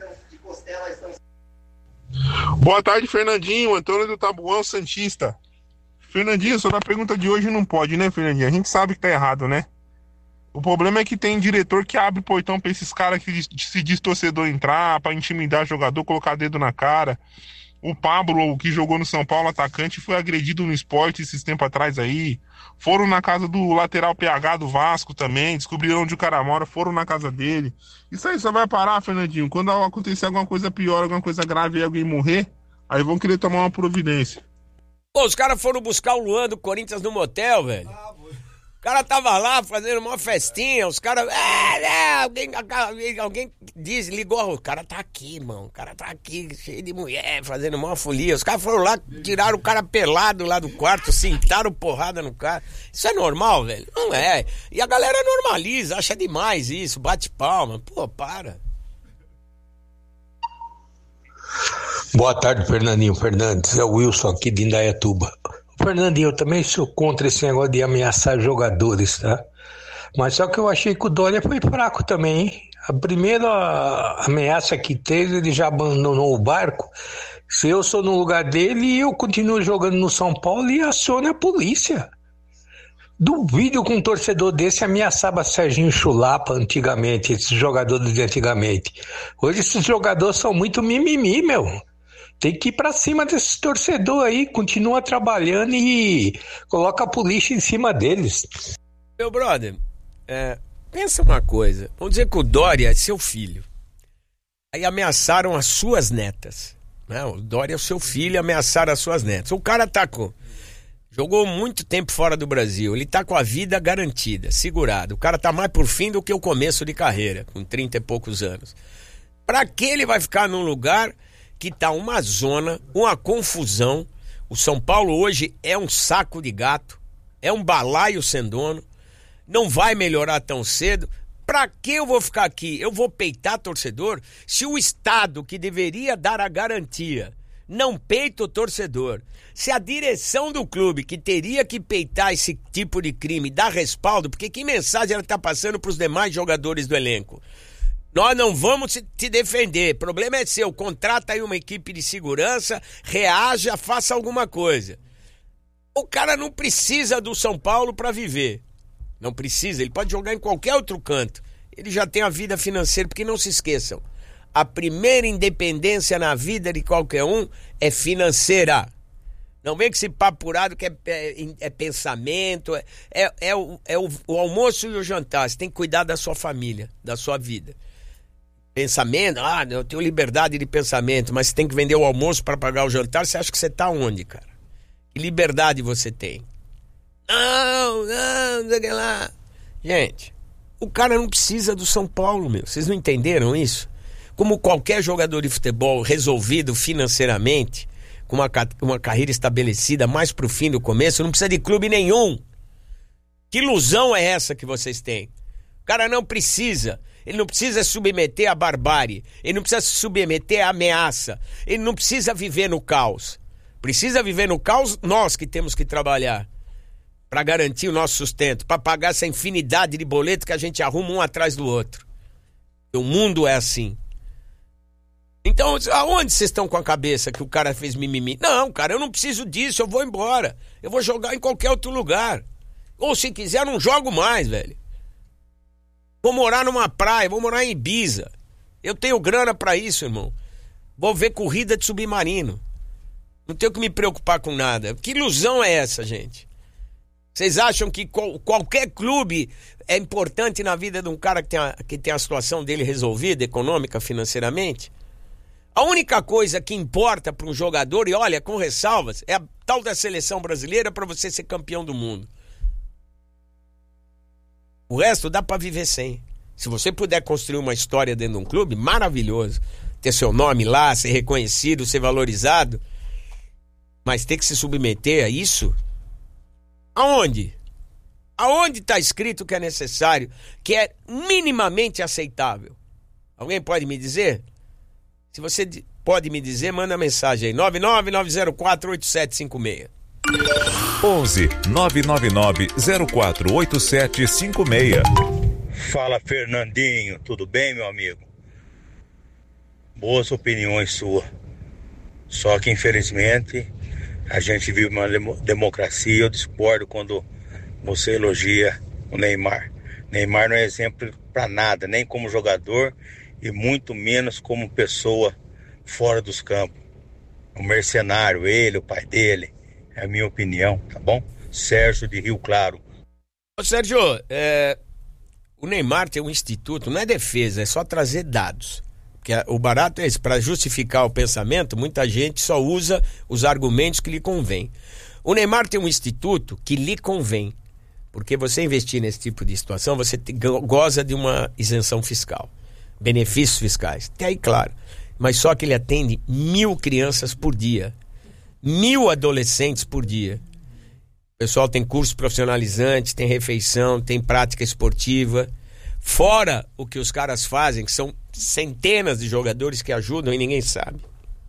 Boa tarde, Fernandinho, Antônio do Tabuão, Santista. Fernandinho, só na pergunta de hoje não pode, né, Fernandinho? A gente sabe que tá errado, né? O problema é que tem diretor que abre portão pra esses caras que se diz torcedor entrar, pra intimidar jogador, colocar dedo na cara. O Pablo, que jogou no São Paulo, atacante, foi agredido no esporte esses tempos atrás aí. Foram na casa do lateral P H do Vasco também, descobriram onde o cara mora, foram na casa dele. Isso aí só vai parar, Fernandinho, quando acontecer alguma coisa pior, alguma coisa grave e alguém morrer, aí vão querer tomar uma providência. Pô, os caras foram buscar o Luan do Corinthians no motel, velho. O cara tava lá fazendo uma festinha, os caras... É, é, alguém, alguém diz, ligou, o cara tá aqui, irmão, o cara tá aqui, cheio de mulher, fazendo uma folia. Os caras foram lá, tiraram o cara pelado lá do quarto, sentaram porrada no cara. Isso é normal, velho? Não é. E a galera normaliza, acha demais isso, bate palma. Pô, para. Boa tarde, Fernandinho Fernandes, é o Wilson aqui de Indaiatuba. Fernandinho, eu também sou contra esse negócio de ameaçar jogadores, tá? Mas só que eu achei que o Dória foi fraco também, hein? A primeira ameaça que teve, ele já abandonou o barco. Se eu sou no lugar dele, eu continuo jogando no São Paulo e acione a polícia. Duvido que um torcedor desse ameaçava Serginho Chulapa antigamente, esses jogadores de antigamente. Hoje esses jogadores são muito mimimi, meu. Tem que ir pra cima desses torcedores aí, continua trabalhando e coloca a polícia em cima deles. Meu brother, é, pensa uma coisa, vamos dizer que o Dória é seu filho, aí ameaçaram as suas netas, né? O Dória é o seu filho e ameaçaram as suas netas. O cara tá com, jogou muito tempo fora do Brasil, ele tá com a vida garantida, segurado, o cara tá mais por fim do que o começo de carreira, com trinta e poucos anos. Pra que ele vai ficar num lugar que tá uma zona, uma confusão? O São Paulo hoje é um saco de gato, é um balaio sem dono, não vai melhorar tão cedo. Pra que eu vou ficar aqui? Eu vou peitar torcedor? Se o Estado, que deveria dar a garantia, não peita o torcedor, se a direção do clube, que teria que peitar esse tipo de crime, dá respaldo, porque que mensagem ela tá passando pros demais jogadores do elenco? Nós não vamos te defender, o problema é seu, contrata aí uma equipe de segurança, reaja, faça alguma coisa. O cara não precisa do São Paulo para viver, não precisa, ele pode jogar em qualquer outro canto, ele já tem a vida financeira, porque não se esqueçam, a primeira independência na vida de qualquer um é financeira. Não vem com esse papo furado que é, é, é pensamento, é, é, é, o, é o, o almoço e o jantar, você tem que cuidar da sua família, da sua vida. Pensamento, ah, eu tenho liberdade de pensamento, mas você tem que vender o almoço para pagar o jantar, você acha que você tá onde, cara? Que liberdade você tem? Não, não, não sei o que lá. Gente, o cara não precisa do São Paulo, meu. Vocês não entenderam isso? Como qualquer jogador de futebol resolvido financeiramente, com uma, uma carreira estabelecida mais pro fim do começo, não precisa de clube nenhum. Que ilusão é essa que vocês têm? O cara não precisa. ele não precisa se submeter à barbárie, ele não precisa se submeter à ameaça, ele não precisa viver no caos. Precisa viver no caos nós que temos que trabalhar para garantir o nosso sustento, para pagar essa infinidade de boletos que a gente arruma um atrás do outro. O mundo é assim. Então, aonde vocês estão com a cabeça que o cara fez mimimi? Não, cara, eu não preciso disso, eu vou embora. Eu vou jogar em qualquer outro lugar. Ou se quiser, eu não jogo mais, velho. Vou morar numa praia, vou morar em Ibiza. Eu tenho grana pra isso, irmão. Vou ver corrida de submarino. Não tenho que me preocupar com nada. Que ilusão é essa, gente? Vocês acham que qual, qualquer clube é importante na vida de um cara que tem, a, que tem a situação dele resolvida, econômica, financeiramente? A única coisa que importa para um jogador, e olha, com ressalvas, é a tal da seleção brasileira para você ser campeão do mundo. O resto dá para viver sem. Se você puder construir uma história dentro de um clube, maravilhoso. Ter seu nome lá, ser reconhecido, ser valorizado. Mas ter que se submeter a isso? Aonde? Aonde está escrito que é necessário, que é minimamente aceitável? Alguém pode me dizer? Se você pode me dizer, manda mensagem aí. nove nove nove zero quatro oito sete cinco seis. onze nove nove nove zero quatro oito sete cinco seis. Fala, Fernandinho, tudo bem, meu amigo? Boas opiniões suas. Só que, infelizmente, a gente vive uma democracia. Eu discordo quando você elogia o Neymar. Neymar não é exemplo para nada, nem como jogador e muito menos como pessoa fora dos campos. Um mercenário, ele, o pai dele, é a minha opinião, tá bom? Sérgio de Rio Claro. Ô Sérgio, é, o Neymar tem um instituto, não é defesa, é só trazer dados. Porque o barato é esse, para justificar o pensamento, muita gente só usa os argumentos que lhe convém. O Neymar tem um instituto que lhe convém, porque você investir nesse tipo de situação, você te, goza de uma isenção fiscal, benefícios fiscais, até aí claro, mas só que ele atende mil crianças por dia, mil adolescentes por dia. O pessoal tem curso profissionalizante, tem refeição, tem prática esportiva, fora o que os caras fazem, que são centenas de jogadores que ajudam e ninguém sabe.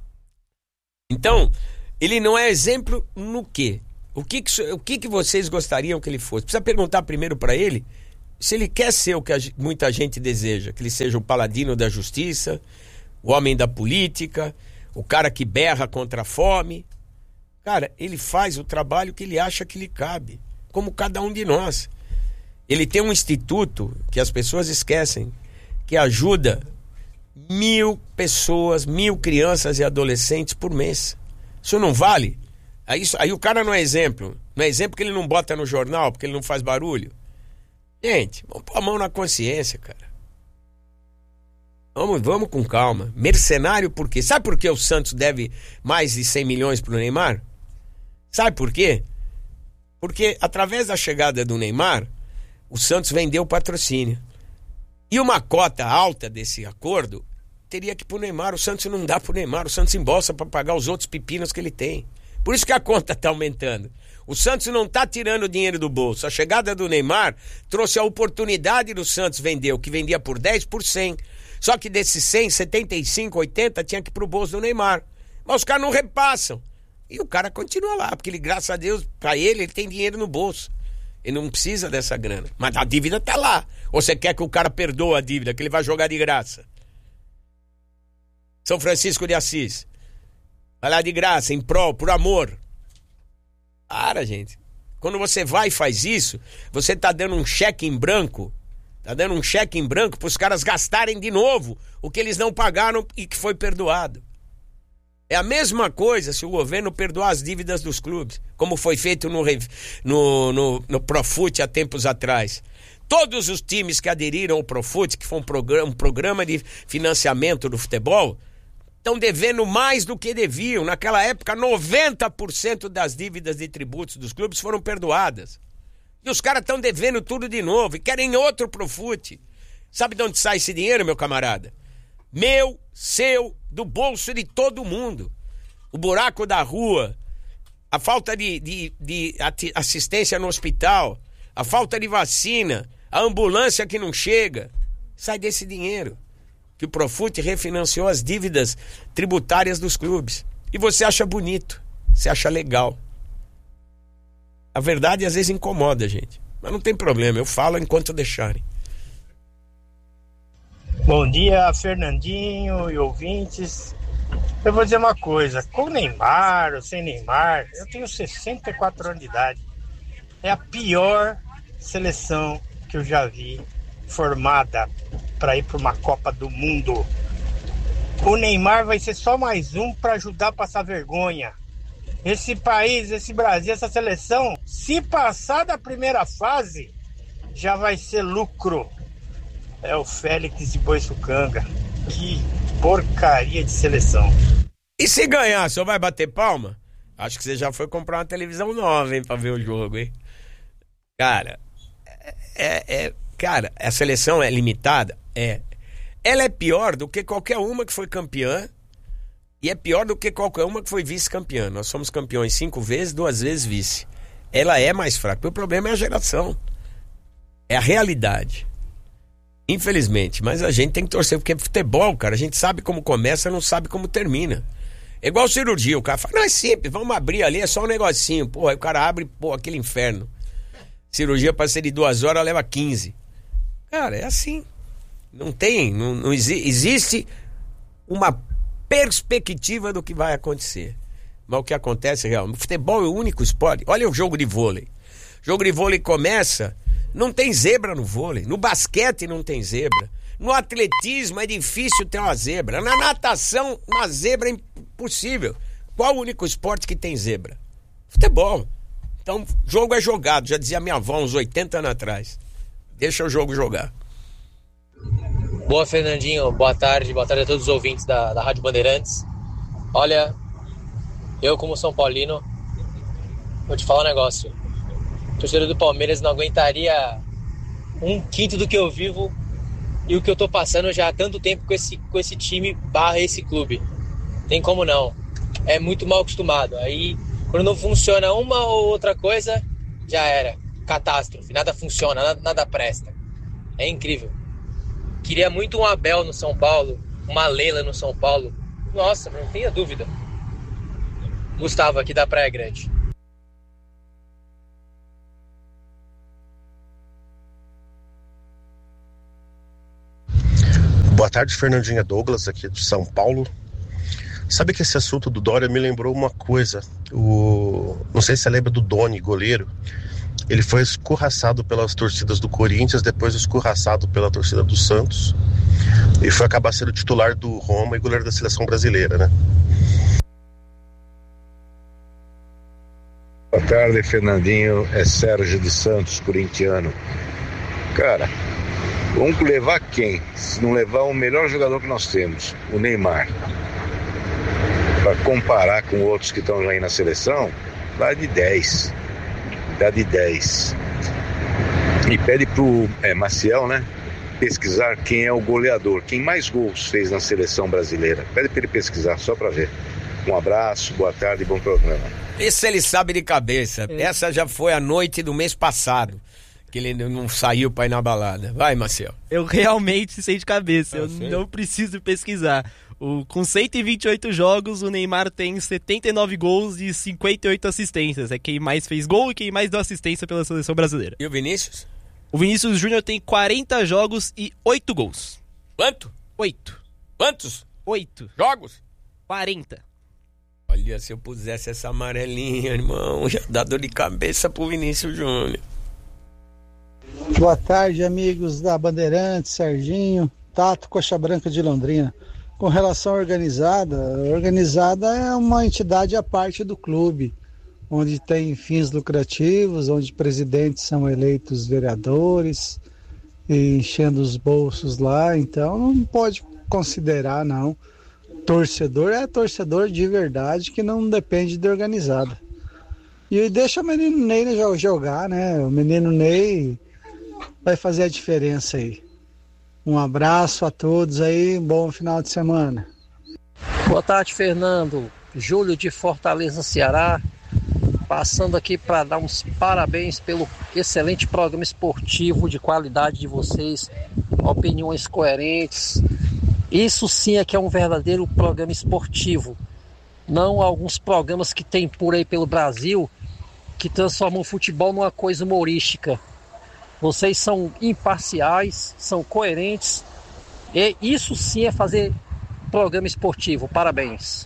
Então, ele não é exemplo no quê? O que que, o que que vocês gostariam que ele fosse? Precisa perguntar primeiro para ele se ele quer ser o que a, muita gente deseja, que ele seja o paladino da justiça, o homem da política, o cara que berra contra a fome. Cara, ele faz o trabalho que ele acha que lhe cabe, como cada um de nós. Ele tem um instituto que as pessoas esquecem, que ajuda mil pessoas, mil crianças e adolescentes por mês. Isso não vale? Aí, isso, aí o cara não é exemplo. Não é exemplo porque ele não bota no jornal, porque ele não faz barulho. Gente, vamos pôr a mão na consciência, cara. Vamos, vamos com calma. Mercenário por quê? Sabe por que o Santos deve mais de cem milhões pro Neymar? Sabe por quê? Porque através da chegada do Neymar, o Santos vendeu o patrocínio. E uma cota alta desse acordo teria que ir pro Neymar. O Santos não dá pro Neymar. O Santos embolsa para pagar os outros pepinos que ele tem. Por isso que a conta tá aumentando. O Santos não tá tirando dinheiro do bolso. A chegada do Neymar trouxe a oportunidade do Santos vender o que vendia por dez por cem. Só que desses cem, setenta e cinco, oitenta tinha que ir pro bolso do Neymar. Mas os caras não repassam. E o cara continua lá, porque ele, graças a Deus, pra ele, ele tem dinheiro no bolso. Ele não precisa dessa grana. Mas a dívida tá lá. Ou você quer que o cara perdoe a dívida, que ele vai jogar de graça? São Francisco de Assis. Vai lá de graça, em prol, por amor. Para, gente. Quando você vai e faz isso, você tá dando um cheque em branco. Tá dando um cheque em branco pros caras gastarem de novo o que eles não pagaram e que foi perdoado. É a mesma coisa se o governo perdoar as dívidas dos clubes, como foi feito no, no, no, no Profut há tempos atrás. Todos os times que aderiram ao Profut, que foi um programa, um programa de financiamento do futebol, estão devendo mais do que deviam. Naquela época, noventa por cento das dívidas de tributos dos clubes foram perdoadas. E os caras estão devendo tudo de novo e querem outro Profut. Sabe de onde sai esse dinheiro, meu camarada? Meu, seu, do bolso de todo mundo. O buraco da rua, a falta de, de, de assistência no hospital, a falta de vacina, a ambulância que não chega. Sai desse dinheiro. Que o Profut refinanciou as dívidas tributárias dos clubes. E você acha bonito. Você acha legal. A verdade às vezes incomoda a gente. Mas não tem problema, eu falo enquanto deixarem. Bom dia, Fernandinho e ouvintes. Eu vou dizer uma coisa, com Neymar ou sem Neymar, eu tenho sessenta e quatro anos de idade. É a pior seleção que eu já vi formada para ir para uma Copa do Mundo. O Neymar vai ser só mais um para ajudar a passar vergonha. Esse país, esse Brasil, essa seleção, se passar da primeira fase, já vai ser lucro. É o Félix de Boiçucanga. Que porcaria de seleção. E se ganhar, só vai bater palma? Acho que você já foi comprar uma televisão nova, hein, pra ver o jogo, hein? Cara, é, é, cara, a seleção é limitada? É. Ela é pior do que qualquer uma que foi campeã e é pior do que qualquer uma que foi vice-campeã. Nós somos campeões cinco vezes, duas vezes vice. Ela é mais fraca. O problema é a geração. É a realidade. Infelizmente. Mas a gente tem que torcer, porque é futebol, cara. A gente sabe como começa, não sabe como termina. É igual cirurgia. O cara fala, não, é simples, vamos abrir ali, é só um negocinho. Pô, aí o cara abre, pô, aquele inferno. Cirurgia para ser de duas horas, leva quinze. Cara, é assim. Não tem, não, não exi- existe uma perspectiva do que vai acontecer. Mas o que acontece realmente, o futebol é o único esporte. Olha o jogo de vôlei. O jogo de vôlei começa, não tem zebra no vôlei. No basquete não tem zebra. No atletismo é difícil ter uma zebra. Na natação, uma zebra é impossível. Qual o único esporte que tem zebra? Futebol. Então, jogo é jogado, já dizia minha avó uns oitenta anos atrás. Deixa o jogo jogar. Boa, Fernandinho, boa tarde, boa tarde a todos os ouvintes da, da Rádio Bandeirantes. Olha, eu como São Paulino, vou te falar um negócio. O torcedor do Palmeiras não aguentaria um quinto do que eu vivo e o que eu tô passando já há tanto tempo com esse, com esse time barra esse clube. Tem como não. É muito mal acostumado. Aí, quando não funciona uma ou outra coisa, já era. Catástrofe, nada funciona, nada, nada presta. É incrível. Queria muito um Abel no São Paulo, uma Leila no São Paulo. Nossa, não tenha dúvida. Gustavo, aqui da Praia Grande. Boa tarde, Fernandinha. Douglas, aqui de São Paulo. Sabe que esse assunto do Dória me lembrou uma coisa. O... Não sei se você lembra do Doni, goleiro. Ele foi escorraçado pelas torcidas do Corinthians, depois escorraçado pela torcida do Santos. E foi acabar sendo titular do Roma e goleiro da seleção brasileira, né? Boa tarde, Fernandinho. É Sérgio de Santos, corintiano. Cara, vamos levar quem? Se não levar o melhor jogador que nós temos, o Neymar. Para comparar com outros que estão aí na seleção, dá de dez. Dá de dez. E pede pro é, Maciel, né? Pesquisar quem é o goleador, quem mais gols fez na seleção brasileira. Pede para ele pesquisar, só para ver. Um abraço, boa tarde e bom programa. Esse ele sabe de cabeça. É. Essa já foi a noite do mês passado, que ele não saiu para ir na balada. Vai, Marcelo. Eu realmente sei de cabeça, ah, eu sei. Não preciso pesquisar. O, com cento e vinte e oito jogos, o Neymar tem setenta e nove gols e cinquenta e oito assistências. É quem mais fez gol e quem mais deu assistência pela seleção brasileira. E o Vinícius? O Vinícius Júnior tem quarenta jogos e oito gols. Quanto? oito. Quantos? oito. Jogos? quarenta. Olha, se eu pusesse essa amarelinha, irmão, já dá dor de cabeça pro Vinícius Júnior. Boa tarde, amigos da Bandeirantes, Serginho, Tato, Coxa Branca de Londrina. Com relação à organizada, a organizada é uma entidade à parte do clube, onde tem fins lucrativos, onde presidentes são eleitos vereadores, e enchendo os bolsos lá, então não pode considerar, não. Torcedor é torcedor de verdade, que não depende de organizada. E deixa o menino Ney jogar, né? O menino Ney vai fazer a diferença aí. Um abraço a todos aí, bom final de semana. Boa tarde, Fernando. Júlio de Fortaleza, Ceará. Passando aqui para dar uns parabéns pelo excelente programa esportivo de qualidade de vocês, opiniões coerentes. Isso sim é que é um verdadeiro programa esportivo. Não alguns programas que tem por aí pelo Brasil que transformam o futebol numa coisa humorística. Vocês são imparciais, são coerentes. E isso sim é fazer programa esportivo. Parabéns.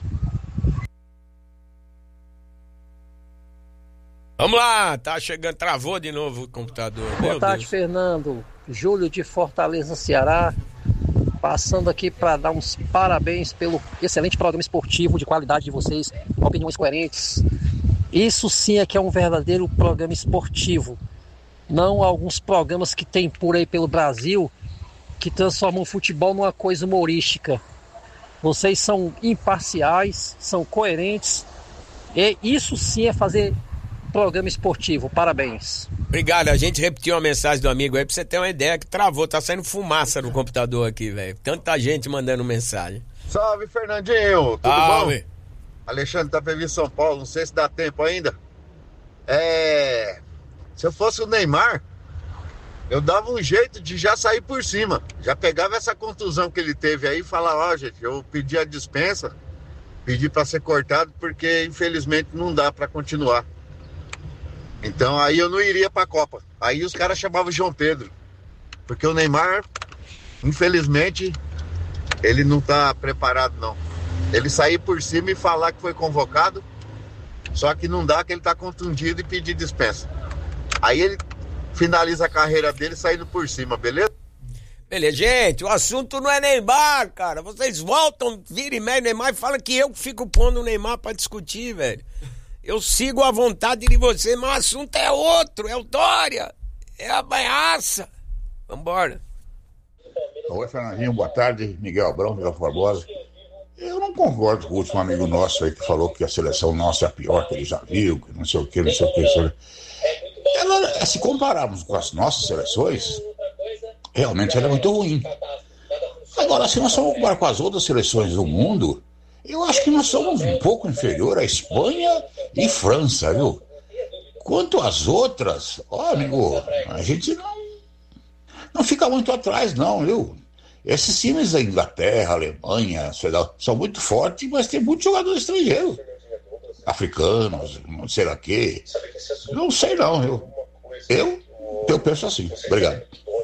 Vamos lá, tá chegando, travou de novo o computador. Boa Meu tarde, Deus. Fernando. Júlio de Fortaleza, Ceará. Passando aqui para dar uns parabéns pelo excelente programa esportivo de qualidade de vocês, opiniões coerentes. Isso sim é que é um verdadeiro programa esportivo. Não alguns programas que tem por aí pelo Brasil que transformam o futebol numa coisa humorística. Vocês são imparciais, são coerentes. E isso sim é fazer programa esportivo. Parabéns. Obrigado, a gente repetiu uma mensagem do amigo aí pra você ter uma ideia que travou, tá saindo fumaça no computador aqui, velho. Tanta gente mandando mensagem. Salve, Fernandinho, tudo Salve. bom? Alexandre tá em São Paulo, não sei se dá tempo ainda. É... Se eu fosse o Neymar, eu dava um jeito de já sair por cima. Já pegava essa contusão que ele teve aí e falava, ó, oh, gente, eu pedi a dispensa, pedi pra ser cortado porque infelizmente não dá pra continuar. Então aí eu não iria pra Copa. Aí os caras chamavam João Pedro. Porque o Neymar, infelizmente, ele não tá preparado não. Ele sair por cima e falar que foi convocado, só que não dá, que ele tá contundido e pedir dispensa. Aí ele finaliza a carreira dele saindo por cima, beleza? Beleza, gente, o assunto não é Neymar, cara. Vocês voltam, vira e meia Neymar e fala que eu que fico pondo o Neymar pra discutir, velho. Eu sigo a vontade de você, mas o assunto é outro, é o Dória, é a ameaça. Vambora. Oi, Fernandinho, boa tarde. Miguel Abrão, Miguel Barbosa. Eu não concordo com o último amigo nosso aí que falou que a seleção nossa é a pior que ele já viu, que não sei o que, não sei o que. Ela, se compararmos com as nossas seleções, realmente ela é muito ruim. Agora, se nós somos comparar com as outras seleções do mundo, eu acho que nós somos um pouco inferior à Espanha e França, viu? Quanto às outras, ó, amigo, a gente não, não fica muito atrás, não, viu? Esses times da Inglaterra, Alemanha, sei lá, são muito fortes, mas tem muitos jogadores estrangeiros. Africanos, não sei lá o quê. Não sei não, viu? Eu, eu penso assim. Obrigado.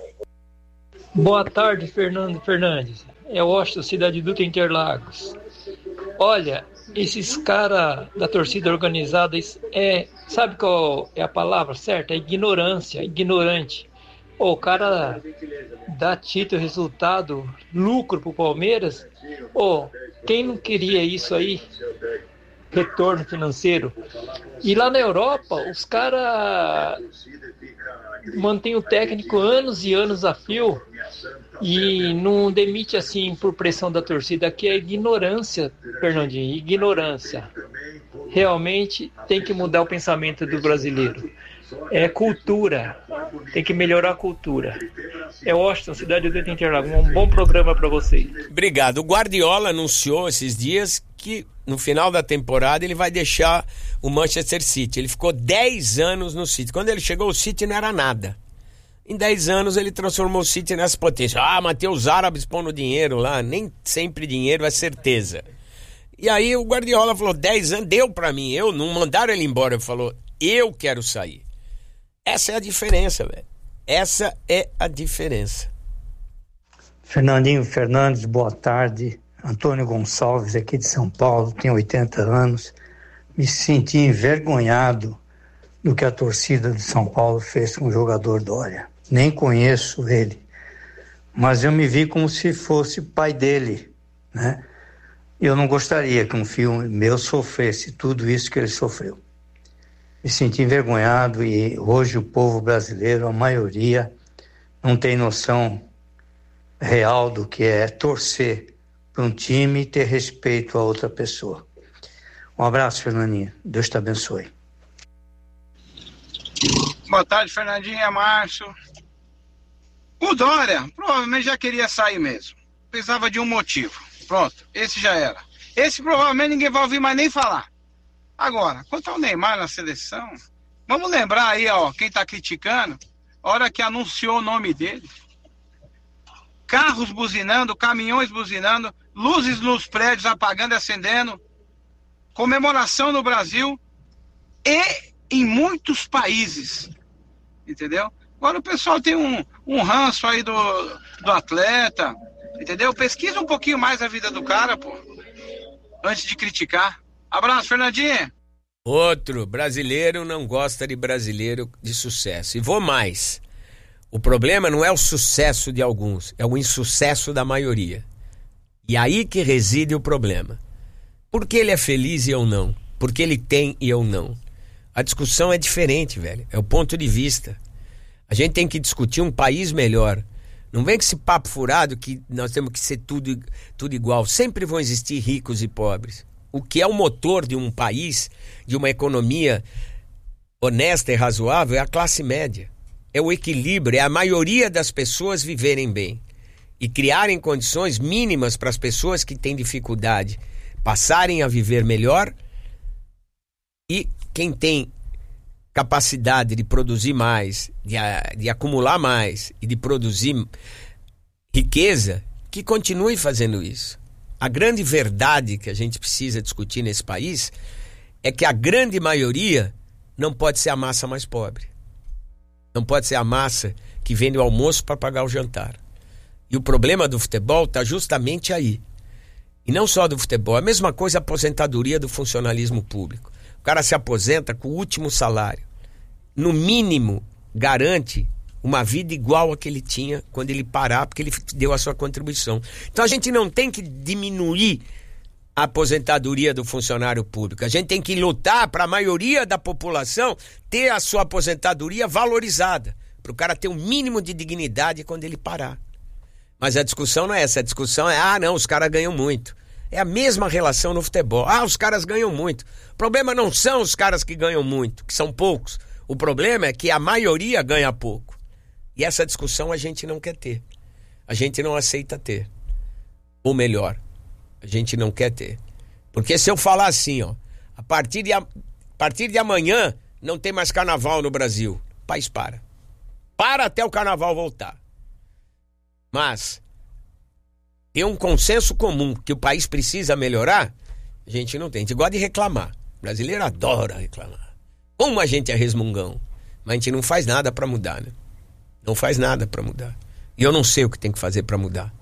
Boa tarde, Fernando Fernandes. É Washington, Cidade Dutra, Interlagos. Olha, esses caras da torcida organizada, é, sabe qual é a palavra certa? É ignorância, ignorante. O cara dá título, resultado, lucro pro Palmeiras. Oh, quem não queria isso aí? Retorno financeiro. E lá na Europa, os caras mantêm o técnico anos e anos a fio e não demite assim por pressão da torcida. Aqui é ignorância, Fernandinho, ignorância. Realmente tem que mudar o pensamento do brasileiro. É cultura, tem que melhorar a cultura. É Washington, Cidade do Interlagos. Um bom programa para vocês. Obrigado. O Guardiola anunciou esses dias que no final da temporada ele vai deixar o Manchester City. Ele ficou dez anos no City. Quando ele chegou, o City não era nada. Em dez anos ele transformou o City nessa potência. Ah, mas tem os árabes pondo dinheiro lá. Nem sempre dinheiro é certeza. E aí o Guardiola falou, dez anos, deu pra mim. Eu não mandaram ele embora. Ele falou, eu quero sair. Essa é a diferença, velho. Essa é a diferença. Fernandinho Fernandes, boa tarde. Antônio Gonçalves, aqui de São Paulo, tenho oitenta anos. Me senti envergonhado do que a torcida de São Paulo fez com o jogador Dória. Nem conheço ele, mas eu me vi como se fosse pai dele, né? Eu não gostaria que um filho meu sofresse tudo isso que ele sofreu. Me senti envergonhado e hoje o povo brasileiro, a maioria, não tem noção real do que é torcer para um time e ter respeito a outra pessoa. Um abraço, Fernandinho. Deus te abençoe. Boa tarde, Fernandinho, é Márcio. O Dória provavelmente já queria sair mesmo. Precisava de um motivo. Pronto, esse já era. Esse provavelmente ninguém vai ouvir mais nem falar. Agora, quanto ao Neymar na seleção, vamos lembrar aí, ó, quem tá criticando, a hora que anunciou o nome dele. Carros buzinando, caminhões buzinando, luzes nos prédios apagando e acendendo, comemoração no Brasil e em muitos países, entendeu? Agora o pessoal tem um, um ranço aí do, do atleta, entendeu? Pesquisa um pouquinho mais a vida do cara, pô, antes de criticar. Abraço, Fernandinho. Outro, brasileiro não gosta de brasileiro de sucesso. E vou mais. O problema não é o sucesso de alguns, é o insucesso da maioria. E aí que reside o problema. Por que ele é feliz e eu não? Por que ele tem e eu não? A discussão é diferente, velho. É o ponto de vista. A gente tem que discutir um país melhor. Não vem com esse papo furado que nós temos que ser tudo, tudo igual. Sempre vão existir ricos e pobres. O que é o motor de um país, de uma economia honesta e razoável, é a classe média. É o equilíbrio, é a maioria das pessoas viverem bem e criarem condições mínimas para as pessoas que têm dificuldade passarem a viver melhor, e quem tem capacidade de produzir mais, de, de acumular mais e de produzir riqueza, que continue fazendo isso. A grande verdade que a gente precisa discutir nesse país é que a grande maioria não pode ser a massa mais pobre. Não pode ser a massa que vende o almoço para pagar o jantar. E o problema do futebol está justamente aí. E não só do futebol, a mesma coisa a aposentadoria do funcionalismo público. O cara se aposenta com o último salário. No mínimo, garante uma vida igual a que ele tinha quando ele parar, porque ele deu a sua contribuição. Então a gente não tem que diminuir a aposentadoria do funcionário público. A gente tem que lutar para a maioria da população ter a sua aposentadoria valorizada, para o cara ter um mínimo de dignidade quando ele parar. Mas a discussão não é essa. A discussão é, ah, não, os caras ganham muito. É a mesma relação no futebol. Ah, os caras ganham muito. O problema não são os caras que ganham muito, que são poucos. O problema é que a maioria ganha pouco. E essa discussão a gente não quer ter. A gente não aceita ter. Ou melhor, a gente não quer ter. Porque se eu falar assim, ó, a partir de, a, a partir de amanhã não tem mais carnaval no Brasil, o país para. Para até o carnaval voltar. Mas tem um consenso comum que o país precisa melhorar, a gente não tem. A gente gosta de reclamar. O brasileiro adora reclamar. Como a gente é resmungão. Mas a gente não faz nada para mudar, né? Não faz nada para mudar. E eu não sei o que tem que fazer para mudar.